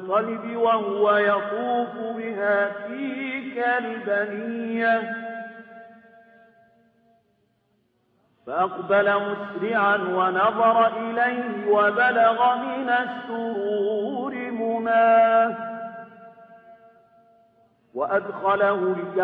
المطلب وهو يطوف بها في كالبنية فأقبل مسرعا ونظر إليه وبلغ من السرور مناه وأدخله